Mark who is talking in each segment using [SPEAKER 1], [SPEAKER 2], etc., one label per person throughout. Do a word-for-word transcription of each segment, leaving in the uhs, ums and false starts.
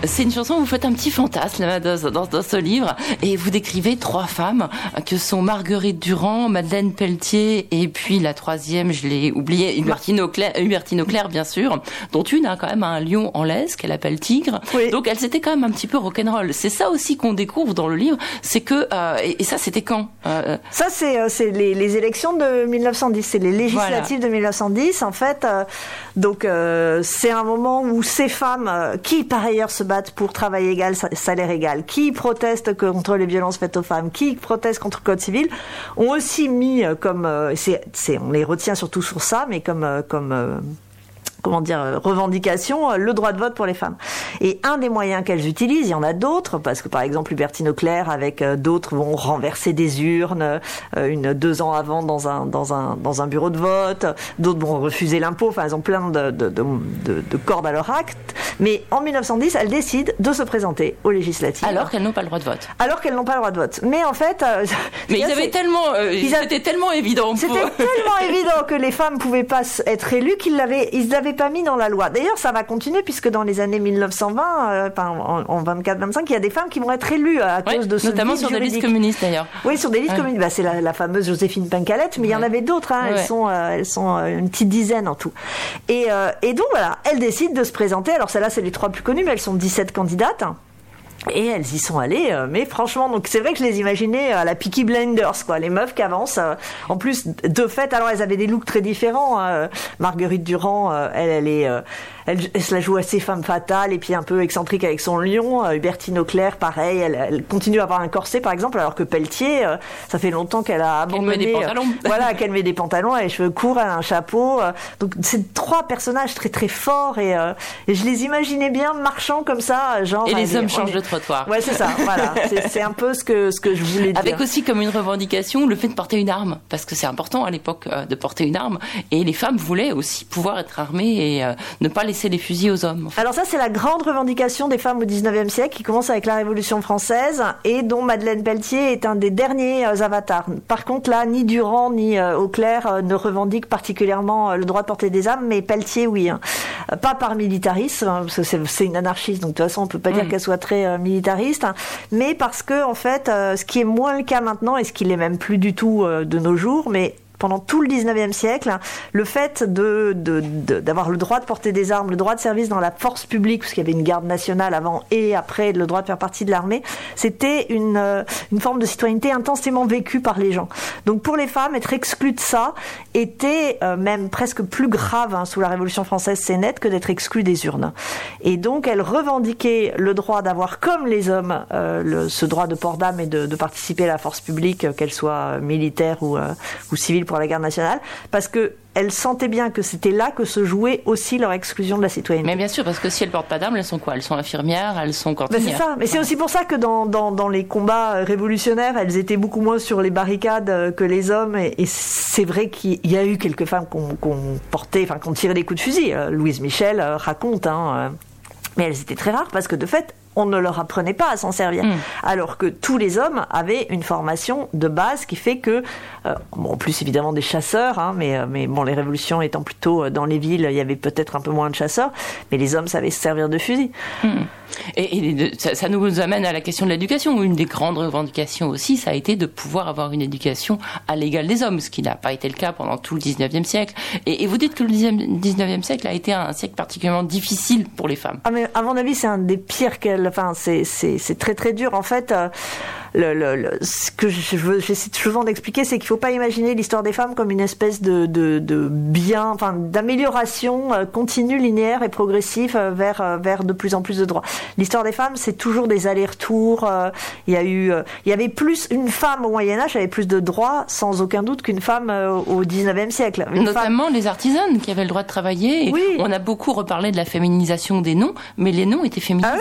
[SPEAKER 1] C'est une chanson où vous faites un petit fantasme dans, dans, dans ce livre et vous décrivez trois femmes que sont Marguerite Durand, Madeleine Pelletier et puis la troisième, je l'ai oublié, Hubertine Auclair, Hubertine Auclair bien sûr, dont une a quand même un lion en laisse qu'elle appelle Tigre. Oui. Donc elle s'était quand même un petit peu rock'n'roll. C'est ça aussi qu'on découvre dans le livre, c'est que euh, et, et ça c'était quand euh,
[SPEAKER 2] Ça c'est euh, c'est les, les élections de mille neuf cent dix, c'est les législatives voilà. de mille neuf cent dix en fait. Euh, donc euh, c'est un moment où ces femmes euh, qui par ailleurs se battent pour travail égal, salaire égal, qui protestent contre les violences faites aux femmes, qui protestent contre le code civil, ont aussi mis comme euh, c'est, c'est on les retient surtout sur ça, mais comme euh, comme euh, comment dire, revendication, le droit de vote pour les femmes. Et un des moyens qu'elles utilisent, il y en a d'autres, parce que par exemple Hubertine Auclair avec d'autres vont renverser des urnes une deux ans avant dans un dans un dans un bureau de vote, d'autres vont refuser l'impôt, enfin elles ont plein de de de, de, de cordes à leur acte. Mais en mille neuf cent dix, elles décident de se présenter aux législatives.
[SPEAKER 1] Alors qu'elles n'ont pas le droit de vote.
[SPEAKER 2] Alors qu'elles n'ont pas le droit de vote. Mais en fait, euh,
[SPEAKER 1] mais ils avaient tellement, euh, ils c'était a... tellement évident.
[SPEAKER 2] C'était pour... tellement évident que les femmes pouvaient pas être élues qu'ils l'avaient, ils l'avaient pas mis dans la loi. D'ailleurs, ça va continuer puisque dans les années mille neuf cent vingt, euh, enfin, en, en vingt-quatre vingt-cinq, il y a des femmes qui vont être élues à
[SPEAKER 1] ouais,
[SPEAKER 2] cause de ce
[SPEAKER 1] notamment sur
[SPEAKER 2] juridique.
[SPEAKER 1] Des listes communistes d'ailleurs.
[SPEAKER 2] Oui, sur des listes ouais. communistes. Bah, c'est la, la fameuse Joséphine Pincalette, mais ouais. il y en avait d'autres. Hein. Ouais. Elles sont, euh, elles sont euh, une petite dizaine en tout. Et, euh, et donc voilà, elles décident de se présenter. Alors celles-là, c'est les trois plus connues, mais elles sont dix-sept candidates. Et elles y sont allées, mais franchement, donc c'est vrai que je les imaginais à la Peaky Blinders, quoi, les meufs qui avancent. En plus, de fait, alors elles avaient des looks très différents. Hein. Marguerite Durand, elle, elle est, elle, elle se la joue assez femme fatale et puis un peu excentrique avec son lion. Hubertine Auclair, pareil, elle, elle continue à avoir un corset, par exemple, alors que Pelletier, ça fait longtemps qu'elle a abandonné.
[SPEAKER 1] Qu'elle met des pantalons.
[SPEAKER 2] Voilà, qu'elle met des pantalons, elle a les cheveux courts, elle a un chapeau. Donc c'est trois personnages très très forts et, et je les imaginais bien marchant comme ça, genre.
[SPEAKER 1] Et les hommes changent
[SPEAKER 2] est...
[SPEAKER 1] de trottoir.
[SPEAKER 2] Ouais, c'est ça, voilà. C'est, c'est un peu ce que, ce que je voulais dire.
[SPEAKER 1] Avec aussi comme une revendication le fait de porter une arme, parce que c'est important à l'époque euh, de porter une arme, et les femmes voulaient aussi pouvoir être armées et euh, ne pas laisser les fusils aux hommes. En fait.
[SPEAKER 2] Alors ça, c'est la grande revendication des femmes au dix-neuvième siècle, qui commence avec la Révolution française, et dont Madeleine Pelletier est un des derniers euh, avatars. Par contre, là, ni Durand ni euh, Auclair euh, ne revendiquent particulièrement euh, le droit de porter des armes, mais Pelletier, oui. Hein. Euh, pas par militarisme, hein, parce que c'est, c'est une anarchiste, donc de toute façon, on peut pas mmh. dire qu'elle soit très euh, militariste, mais parce que en fait, euh, ce qui est moins le cas maintenant et ce qui l'est même plus du tout euh, de nos jours, mais pendant tout le dix-neuvième siècle, le fait de, de, de, d'avoir le droit de porter des armes, le droit de service dans la force publique, parce qu'il y avait une garde nationale avant et après, le droit de faire partie de l'armée, c'était une, euh, une forme de citoyenneté intensément vécue par les gens. Donc pour les femmes, être exclues de ça était euh, même presque plus grave hein, sous la Révolution française, c'est net, que d'être exclues des urnes. Et donc elles revendiquaient le droit d'avoir, comme les hommes, euh, le, ce droit de port d'armes et de, de participer à la force publique, qu'elle soit militaire ou, euh, ou civile, pour la garde nationale, parce que elles sentaient bien que c'était là que se jouait aussi leur exclusion de la citoyenneté.
[SPEAKER 1] Mais bien sûr, parce que si elles portent pas d'armes, elles sont quoi ? Elles sont infirmières, elles sont cantinières.
[SPEAKER 2] Ben c'est ça. Mais c'est aussi pour ça que dans, dans, dans les combats révolutionnaires, elles étaient beaucoup moins sur les barricades que les hommes. Et, et c'est vrai qu'il y a eu quelques femmes qu'on, qu'on portait, enfin qu'on tirait des coups de fusil. Louise Michel raconte, hein. Mais elles étaient très rares parce que de fait, on ne leur apprenait pas à s'en servir. Mmh. Alors que tous les hommes avaient une formation de base qui fait que, euh, bon, en plus évidemment des chasseurs, hein, mais, mais bon, les révolutions étant plutôt dans les villes, il y avait peut-être un peu moins de chasseurs, mais les hommes savaient se servir de fusil.
[SPEAKER 1] Mmh. Et, et de, ça, ça nous amène à la question de l'éducation. Une des grandes revendications aussi, ça a été de pouvoir avoir une éducation à l'égal des hommes, ce qui n'a pas été le cas pendant tout le dix-neuvième siècle. Et, et vous dites que le dix-neuvième siècle a été un siècle particulièrement difficile pour les femmes.
[SPEAKER 2] Ah, mais à mon avis, c'est un des pires qu'elle. Enfin, c'est, c'est, c'est très très dur. En fait, euh, le, le, le, ce que je veux, j'essaie souvent d'expliquer, c'est qu'il ne faut pas imaginer l'histoire des femmes comme une espèce de, de, de bien, enfin, d'amélioration euh, continue, linéaire et progressive euh, vers, euh, vers de plus en plus de droits. L'histoire des femmes, c'est toujours des allers-retours. Euh, il y a eu, euh, il y avait plus une femme au Moyen Âge avait plus de droits, sans aucun doute, qu'une femme euh, au dix-neuvième siècle. Une
[SPEAKER 1] Notamment
[SPEAKER 2] femme...
[SPEAKER 1] les artisanes qui avaient le droit de travailler. Et
[SPEAKER 2] oui.
[SPEAKER 1] On a beaucoup reparlé de la féminisation des noms, mais les noms étaient féminisés.
[SPEAKER 2] Ah oui, mais de toute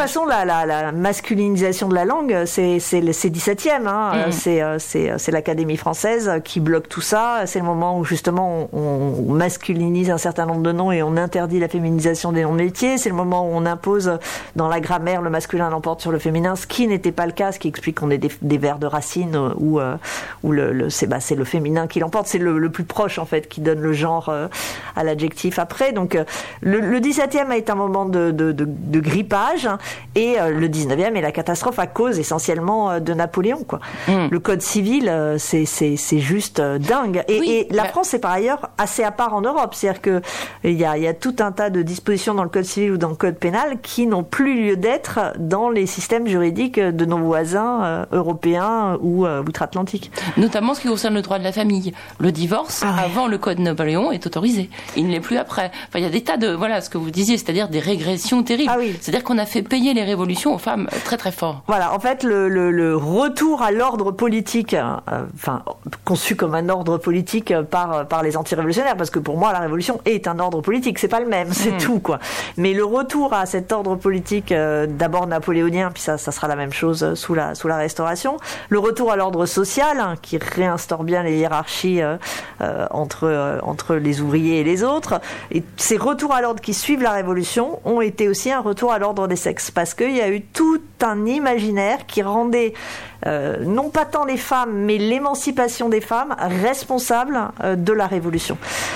[SPEAKER 2] façon, la, la, la masculinisation de la langue, c'est, c'est, c'est dix-septième. Hein. Mmh. C'est, c'est, c'est l'Académie française qui bloque tout ça. C'est le moment où, justement, on, on masculinise un certain nombre de noms et on interdit la féminisation des noms de métiers. C'est le moment où on impose dans la grammaire le masculin l'emporte sur le féminin, ce qui n'était pas le cas, ce qui explique qu'on ait des, des vers de Racine où, euh, où le, le, c'est, bah, c'est le féminin qui l'emporte. C'est le, le plus proche, en fait, qui donne le genre euh, à l'adjectif après. Donc, euh, le, le dix-septième a été un moment de, de, de, de grippage. Et euh, le dix-neuvième est la catastrophe à cause essentiellement euh, de Napoléon, quoi. Mmh. Le code civil, euh, c'est, c'est, c'est juste euh, dingue. Et, oui, et la bah... France est par ailleurs assez à part en Europe. C'est-à-dire que il y a, il y a tout un tas de dispositions dans le code civil ou dans le code pénal qui n'ont plus lieu d'être dans les systèmes juridiques de nos voisins euh, européens ou euh, outre-Atlantique.
[SPEAKER 1] Notamment ce qui concerne le droit de la famille. Le divorce, ah ouais. avant le code Napoléon, est autorisé. Il ne l'est plus après. Enfin, il y a des tas de, voilà, ce que vous disiez, c'est-à-dire des régressions terribles. Ah oui. C'est-à-dire qu'on a fait payer les révolutions aux femmes très très fort.
[SPEAKER 2] Voilà, en fait, le, le, le retour à l'ordre politique, euh, enfin, conçu comme un ordre politique par, par les anti-révolutionnaires, parce que pour moi, la révolution est un ordre politique, c'est pas le même, c'est mmh. tout, quoi. Mais le retour à cet ordre politique, euh, d'abord napoléonien, puis ça, ça sera la même chose sous la, sous la Restauration, le retour à l'ordre social, hein, qui réinstaure bien les hiérarchies euh, euh, entre, euh, entre les ouvriers et les autres, et ces retours à l'ordre qui suivent la Révolution ont été aussi un retour à l'ordre des sexes, parce qu'il y a eu tout un imaginaire qui rendait euh, non pas tant les femmes, mais l'émancipation des femmes responsables euh, de la Révolution.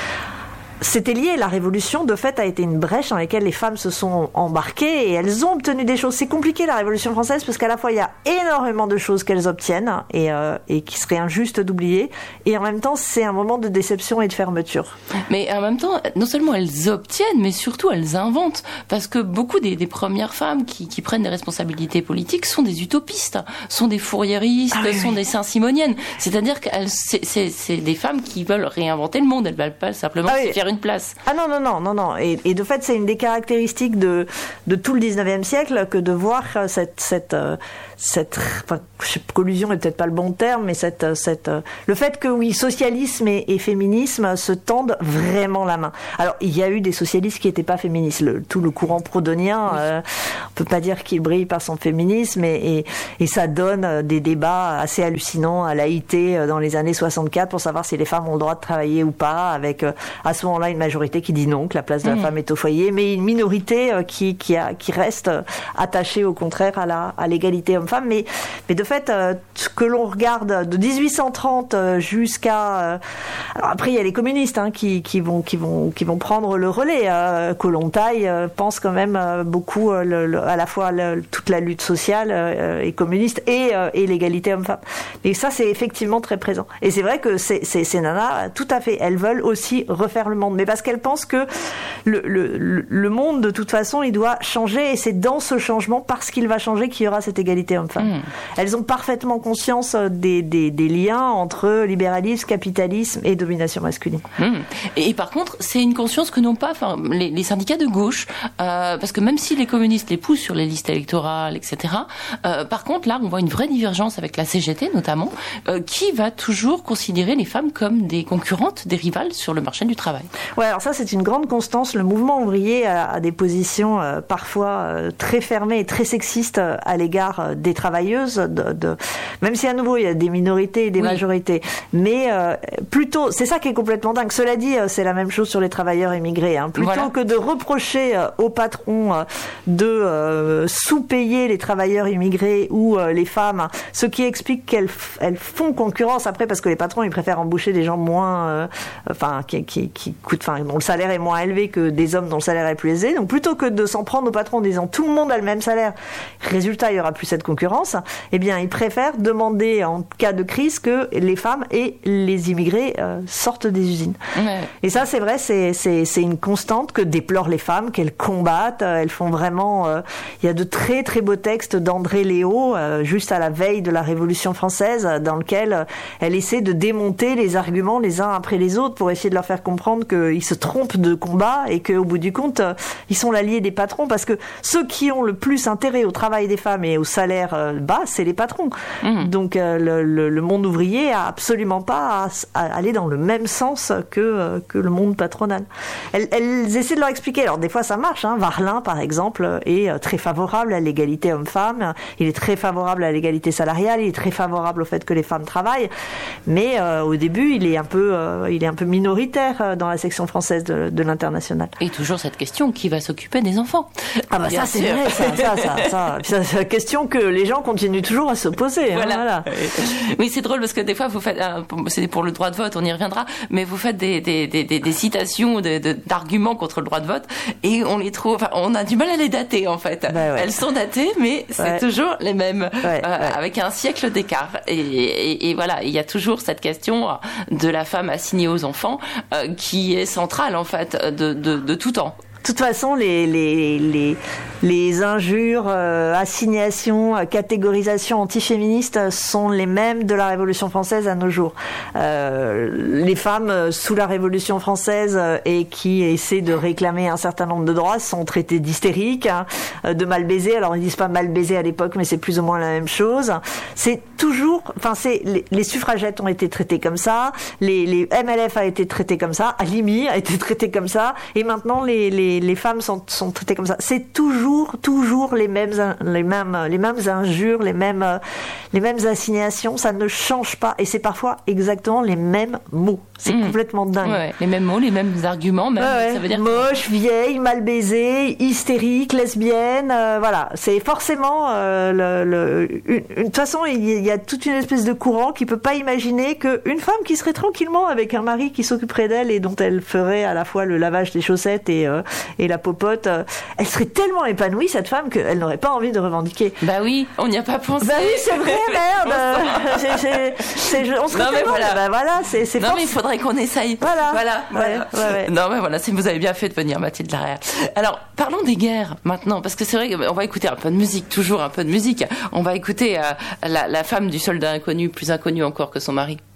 [SPEAKER 2] C'était lié, la Révolution, de fait, a été une brèche dans laquelle les femmes se sont embarquées et elles ont obtenu des choses. C'est compliqué, la Révolution française, parce qu'à la fois, il y a énormément de choses qu'elles obtiennent et, euh, et qui seraient injustes d'oublier, et en même temps, c'est un moment de déception et de fermeture.
[SPEAKER 1] Mais en même temps, non seulement elles obtiennent, mais surtout elles inventent, parce que beaucoup des, des premières femmes qui, qui prennent des responsabilités politiques sont des utopistes, sont des fourriéristes, ah oui, sont oui. des saint-simoniennes. C'est-à-dire que c'est, c'est, c'est des femmes qui veulent réinventer le monde, elles ne veulent pas simplement ah oui. se faire une place.
[SPEAKER 2] Ah non, non, non, non, non. Et, et de fait, c'est une des caractéristiques de, de tout le dix-neuvième siècle que de voir cette, cette, cette, enfin, collusion est peut-être pas le bon terme, mais cette, cette, le fait que oui, socialisme et, et féminisme se tendent vraiment la main. Alors, il y a eu des socialistes qui n'étaient pas féministes. Le, tout le courant proudhonien, oui. euh, on peut pas dire qu'il brille par son féminisme, et, et, et ça donne des débats assez hallucinants à l'A I T dans les années soixante-quatre pour savoir si les femmes ont le droit de travailler ou pas, avec à ce moment-là une majorité qui dit non, que la place de la mmh. femme est au foyer, mais une minorité qui qui, a, qui reste attachée au contraire à la à l'égalité homme-femme. Mais mais de fait, ce que l'on regarde de dix-huit cent trente jusqu'à, alors après il y a les communistes hein, qui qui vont qui vont qui vont prendre le relais. Euh, Kollontai euh, pense quand même euh, beaucoup euh, le, le, à la fois le, toute la lutte sociale euh, et communiste et euh, et l'égalité homme-femme. Et ça c'est effectivement très présent. Et c'est vrai que ces ces, ces nanas, tout à fait, elles veulent aussi refaire le monde. Mais parce qu'elles pensent que le, le, le monde, de toute façon, il doit changer, et c'est dans ce changement, parce qu'il va changer, qu'il y aura cette égalité homme-femme. Mmh. Elles ont parfaitement conscience des, des, des liens entre libéralisme, capitalisme et domination masculine.
[SPEAKER 1] Mmh. Et, et par contre, c'est une conscience que n'ont pas enfin, les, les syndicats de gauche, euh, parce que même si les communistes les poussent sur les listes électorales, et cetera, euh, par contre, là, on voit une vraie divergence avec la C G T, notamment, euh, qui va toujours considérer les femmes comme des concurrentes, des rivales sur le marché du travail.
[SPEAKER 2] Ouais, alors ça c'est une grande constance. Le mouvement ouvrier a, a des positions euh, parfois euh, très fermées et très sexistes euh, à l'égard euh, des travailleuses, de, de, même si à nouveau il y a des minorités et des oui. majorités. Mais euh, plutôt, c'est ça qui est complètement dingue. Cela dit, euh, c'est la même chose sur les travailleurs immigrés. Hein. Plutôt voilà. que de reprocher euh, aux patrons euh, de euh, sous-payer les travailleurs immigrés ou euh, les femmes, ce qui explique qu'elles elles font concurrence après, parce que les patrons ils préfèrent embaucher des gens moins, euh, enfin qui, qui, qui coûtent, enfin dont le salaire est moins élevé que des hommes dont le salaire est plus élevé. Donc plutôt que de s'en prendre aux patrons en disant tout le monde a le même salaire, résultat il y aura plus cette concurrence, eh bien ils préfèrent demander en cas de crise que les femmes et les immigrés euh, sortent des usines. Ouais. Et ça c'est vrai, c'est, c'est, c'est une constante que déplorent les femmes, qu'elles combattent. Elles font vraiment, euh, il y a de très très beaux textes d'André Léo, euh, juste à la veille de la Révolution française, dans lequel euh, elle essaie de démonter les arguments les uns après les autres pour essayer de leur faire comprendre que qu'ils se trompent de combat et qu'au bout du compte, euh, ils sont l'allié des patrons, parce que ceux qui ont le plus intérêt au travail des femmes et au salaire euh, bas, c'est les patrons. Mmh. Donc euh, le, le, le monde ouvrier a absolument pas à, à aller dans le même sens que, euh, que le monde patronal. Elles, elles essaient de leur expliquer. Alors des fois ça marche. Hein. Varlin, par exemple, est euh, très favorable à l'égalité homme-femme. Il est très favorable à l'égalité salariale. Il est très favorable au fait que les femmes travaillent. Mais euh, au début, il est un peu, euh, il est un peu minoritaire dans la section française de, de l'Internationale.
[SPEAKER 1] Et toujours cette question, qui va s'occuper des enfants?
[SPEAKER 2] Ah bah ça c'est vrai, ça, ça, ça, ça, ça, c'est la question que les gens continuent toujours à se poser. Hein, voilà. Voilà.
[SPEAKER 1] Oui, c'est drôle parce que des fois vous faites, c'est pour le droit de vote, on y reviendra, mais vous faites des des des des, des citations de, de, d'arguments contre le droit de vote et on les trouve, enfin, on a du mal à les dater en fait. Bah ouais. Elles sont datées, mais c'est ouais. toujours les mêmes, ouais, euh, ouais. avec un siècle d'écart. Et, et, et voilà, il y a toujours cette question de la femme assignée aux enfants euh, qui est centrale en fait de de, de tout temps.
[SPEAKER 2] De toute façon, les les les les injures, euh, assignations, euh, catégorisations antiféministes sont les mêmes de la Révolution française à nos jours. Euh, les femmes euh, sous la Révolution française euh, et qui essaient de réclamer un certain nombre de droits sont traitées d'hystériques, hein, de mal baisées. Alors ils disent pas mal baisées à l'époque, mais c'est plus ou moins la même chose. C'est toujours, enfin c'est les, les suffragettes ont été traitées comme ça, les les M L F a été traité comme ça, Halimi a été traité comme ça, et maintenant les les les femmes sont, sont traitées comme ça. C'est toujours, toujours les mêmes, les mêmes, les mêmes injures, les mêmes, les mêmes assignations. Ça ne change pas. Et c'est parfois exactement les mêmes mots. C'est mmh. complètement dingue.
[SPEAKER 1] Ouais, les mêmes mots, les mêmes arguments, même.
[SPEAKER 2] Ouais,
[SPEAKER 1] ça veut dire
[SPEAKER 2] moche, vieille, mal baisée, hystérique, lesbienne. Euh, voilà. C'est forcément euh, le, le, une, une, de toute façon, il y a toute une espèce de courant qui peut pas imaginer qu'une femme qui serait tranquillement avec un mari qui s'occuperait d'elle et dont elle ferait à la fois le lavage des chaussettes et euh, et la popote, euh, elle serait tellement épanouie, cette femme, qu'elle n'aurait pas envie de revendiquer.
[SPEAKER 1] Bah oui, on n'y a pas pensé.
[SPEAKER 2] Bah oui, c'est vrai, merde. c'est, c'est, c'est, on serait non, tellement... Voilà. Bah voilà, c'est, c'est
[SPEAKER 1] non, force. Mais il faudrait qu'on essaye.
[SPEAKER 2] Voilà.
[SPEAKER 1] Voilà.
[SPEAKER 2] Ouais, voilà. Ouais, ouais.
[SPEAKER 1] Non, mais voilà, c'est, vous avez bien fait de venir, Mathilde Larrière. Alors, parlons des guerres, maintenant, parce que c'est vrai qu'on va écouter un peu de musique, toujours un peu de musique. On va écouter euh, la, la femme du soldat inconnu, plus inconnue encore que son mari.